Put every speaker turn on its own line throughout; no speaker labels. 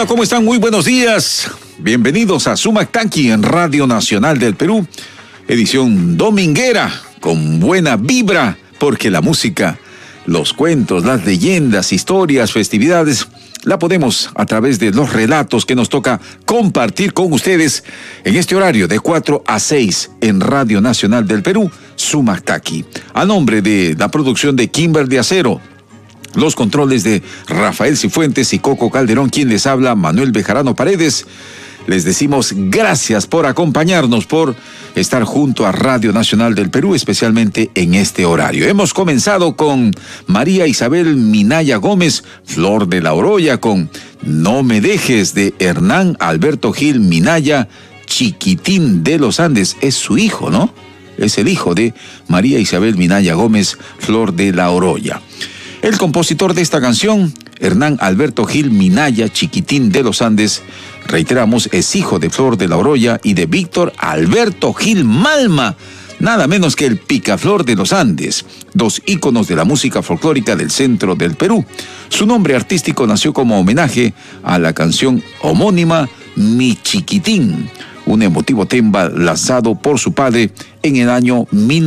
Hola, ¿cómo están? Muy buenos días. Bienvenidos a Sumac Tanqui en Radio Nacional del Perú. Edición dominguera con buena vibra, porque la música, los cuentos, las leyendas, historias, festividades, la podemos a través de los relatos que nos toca compartir con ustedes en este horario de 4 a 6 en Radio Nacional del Perú, Sumac Tanqui. A nombre de la producción de Kimber de Acero, los controles de Rafael Cifuentes y Coco Calderón, quien les habla, Manuel Bejarano Paredes. Les decimos gracias por acompañarnos, por estar junto a Radio Nacional del Perú, especialmente en este horario. Hemos comenzado con María Isabel Minaya Gómez, Flor de la Oroya, con No me dejes, de Hernán Alberto Gil Minaya, Chiquitín de los Andes. Es su hijo, ¿no? Es el hijo de María Isabel Minaya Gómez, Flor de la Oroya. El compositor de esta canción, Hernán Alberto Gil Minaya, Chiquitín de los Andes, reiteramos, es hijo de Flor de la Oroya y de Víctor Alberto Gil Malma, nada menos que el Picaflor de los Andes, dos íconos de la música folclórica del centro del Perú. Su nombre artístico nació como homenaje a la canción homónima Mi Chiquitín, un emotivo tema lanzado por su padre en el año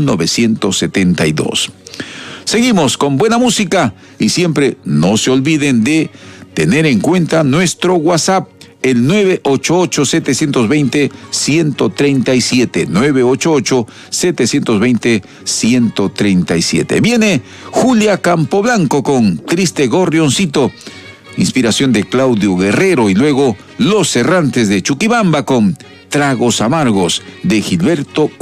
1972. Seguimos con buena música y siempre no se olviden de tener en cuenta nuestro WhatsApp, el 988-720-137, 988-720-137. Viene Julia Campoblanco con Triste Gorrioncito, inspiración de Claudio Guerrero, y luego Los Errantes de Chuquibamba con Tragos Amargos de Gilberto